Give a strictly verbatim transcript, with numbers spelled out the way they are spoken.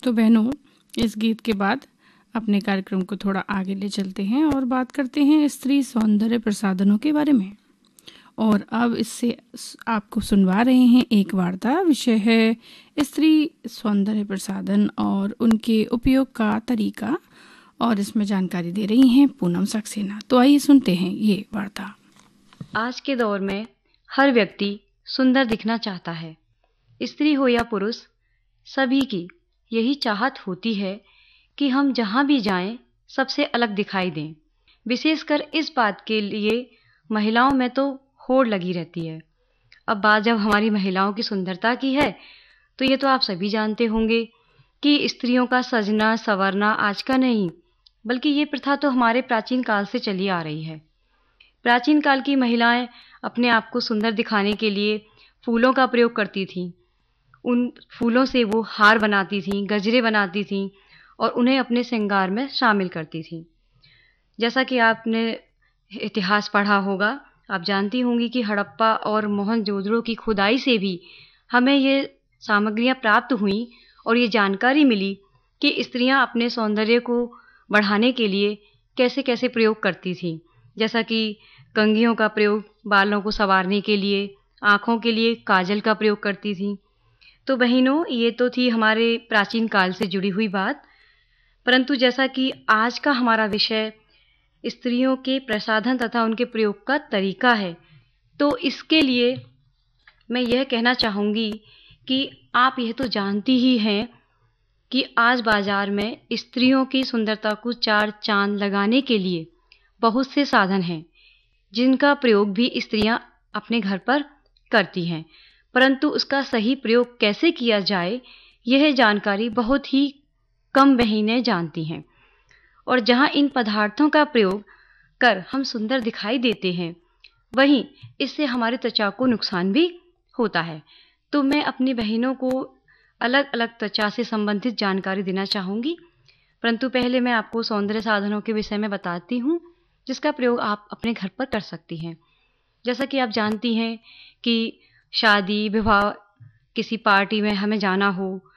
तो बहनों, इस गीत के बाद अपने कार्यक्रम को थोड़ा आगे ले चलते हैं और बात करते हैं स्त्री सौंदर्य प्रसाधनों के बारे में। और अब इससे आपको सुनवा रहे हैं एक वार्ता। विषय है स्त्री सौंदर्य प्रसाधन और उनके उपयोग का तरीका, और इसमें जानकारी दे रही हैं पूनम सक्सेना। तो आइए सुनते हैं ये वार्ता। आज के दौर में हर व्यक्ति सुंदर दिखना चाहता है। स्त्री हो या पुरुष, सभी की यही चाहत होती है कि हम जहाँ भी जाएं सबसे अलग दिखाई दें। विशेषकर इस बात के लिए महिलाओं में तो होड़ लगी रहती है। अब बात जब हमारी महिलाओं की सुंदरता की है, तो ये तो आप सभी जानते होंगे कि स्त्रियों का सजना संवरना आज का नहीं, बल्कि ये प्रथा तो हमारे प्राचीन काल से चली आ रही है। प्राचीन काल की महिलाएं अपने आप को सुंदर दिखाने के लिए फूलों का प्रयोग करती थीं। उन फूलों से वो हार बनाती थीं, गजरे बनाती थीं और उन्हें अपने श्रृंगार में शामिल करती थीं। जैसा कि आपने इतिहास पढ़ा होगा, आप जानती होंगी कि हड़प्पा और मोहनजोदड़ो की खुदाई से भी हमें ये सामग्रियां प्राप्त हुई और ये जानकारी मिली कि स्त्रियां अपने सौंदर्य को बढ़ाने के लिए कैसे कैसे प्रयोग करती थीं। जैसा कि कंघियों का प्रयोग बालों को संवारने के लिए, आँखों के लिए काजल का प्रयोग करती थीं। तो बहनों, ये तो थी हमारे प्राचीन काल से जुड़ी हुई बात। परंतु जैसा कि आज का हमारा विषय स्त्रियों के प्रसाधन तथा उनके प्रयोग का तरीका है, तो इसके लिए मैं यह कहना चाहूँगी कि आप यह तो जानती ही हैं कि आज बाजार में स्त्रियों की सुंदरता को चार चांद लगाने के लिए बहुत से साधन हैं, जिनका प्रयोग भी स्त्रियां अपने घर पर करती हैं। परंतु उसका सही प्रयोग कैसे किया जाए, यह जानकारी बहुत ही कम बहनें जानती हैं। और जहां इन पदार्थों का प्रयोग कर हम सुंदर दिखाई देते हैं, वहीं इससे हमारी त्वचा को नुकसान भी होता है। तो मैं अपनी बहनों को अलग अलग त्वचा से संबंधित जानकारी देना चाहूँगी। परंतु पहले मैं आपको सौंदर्य साधनों के विषय में बताती हूँ, जिसका प्रयोग आप अपने घर पर कर सकती हैं। जैसा कि आप जानती हैं कि शादी विवाह, किसी पार्टी में हमें जाना हो,